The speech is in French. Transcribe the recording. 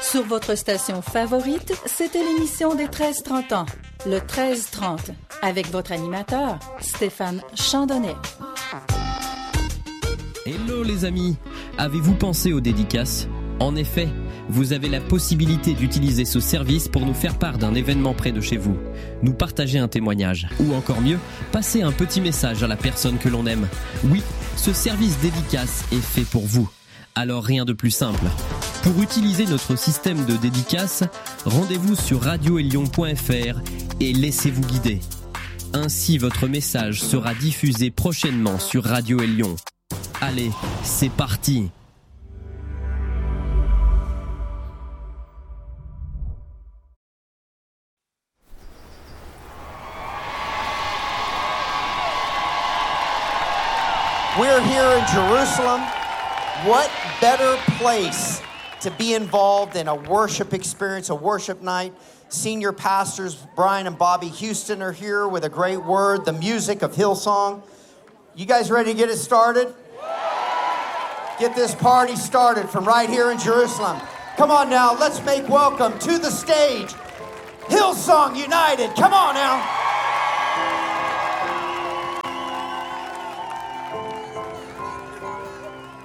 Sur votre station favorite, c'était l'émission des 13-30 ans, le 13-30, avec votre animateur, Stéphane Chandonnet. Hello les amis, avez-vous pensé aux dédicaces ? En effet, vous avez la possibilité d'utiliser ce service pour nous faire part d'un événement près de chez vous, nous partager un témoignage, ou encore mieux, passer un petit message à la personne que l'on aime. Oui, ce service dédicace est fait pour vous. Alors rien de plus simple. Pour utiliser notre système de dédicace, rendez-vous sur radioelion.fr et laissez-vous guider. Ainsi, votre message sera diffusé prochainement sur Radio Elion. Allez, c'est parti! We're here in Jerusalem. What better place to be involved in a worship experience, a worship night? Senior pastors Brian and Bobby Houston are here with a great word, the music of Hillsong. You guys ready to get it started? Get this party started from right here in Jerusalem. Come on now, let's make welcome to the stage, Hillsong United. Come on now.